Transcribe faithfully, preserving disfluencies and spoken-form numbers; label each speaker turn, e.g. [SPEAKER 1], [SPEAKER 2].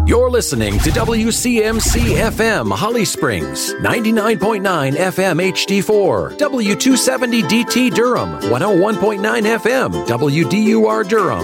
[SPEAKER 1] You're listening to W C M C F M Holly Springs, ninety-nine point nine F M H D four, W two seventy D T Durham, one oh one point nine F M W D U R Durham,